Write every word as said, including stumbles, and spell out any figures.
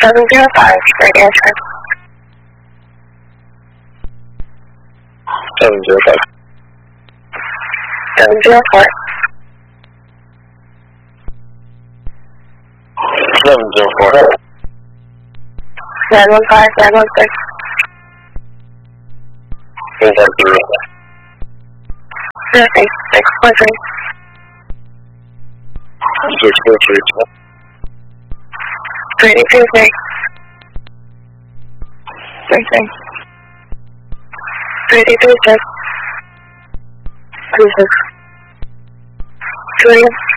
seven zero five, radio check. seven zero five. seven zero four. seven zero four. nine one five, nine one six. Is that three? zero six, six four three. six four three two. three two three. three three. three two three six. two six. Julian.